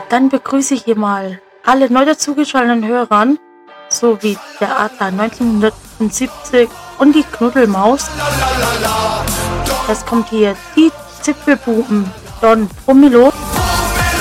Dann begrüße ich hier mal alle neu dazugeschalteten Hörern, sowie der Adler 1975 und die Knuddelmaus. Jetzt kommt hier die Zipfelbuben Don Promilo.